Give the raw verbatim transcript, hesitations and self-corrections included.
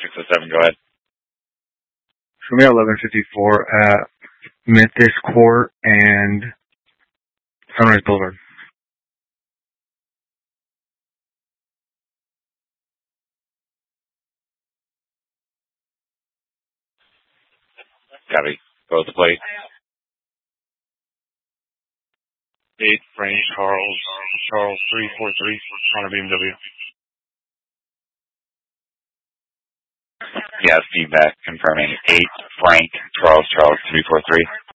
six oh seven, go ahead. Show me eleven fifty-four at Memphis Court and Sunrise Boulevard. Copy. Go with the plate. eight Frank Charles, Charles three four three, Honda B M W. Yes, feedback confirming eight Frank Charles Charles three four three.